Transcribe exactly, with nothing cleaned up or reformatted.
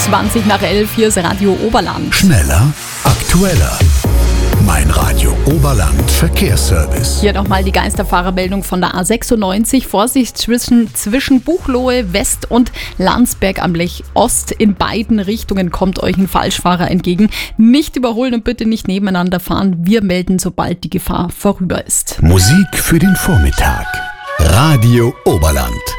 zwanzig nach elf, hier ist Radio Oberland. Schneller, aktueller. Mein Radio Oberland Verkehrsservice. Hier nochmal die Geisterfahrermeldung von der A sechsundneunzig. Vorsicht zwischen, zwischen Buchloe West und Landsberg am Lech Ost. In beiden Richtungen kommt euch ein Falschfahrer entgegen. Nicht überholen und bitte nicht nebeneinander fahren. Wir melden, sobald die Gefahr vorüber ist. Musik für den Vormittag. Radio Oberland.